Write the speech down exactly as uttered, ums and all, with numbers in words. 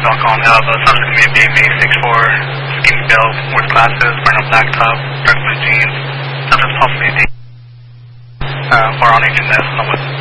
dot com. I have a subject to me being a six four, skinny build, with glasses, wearing a black top, dark blue jeans, subject possibly a D, uh, or on H and S,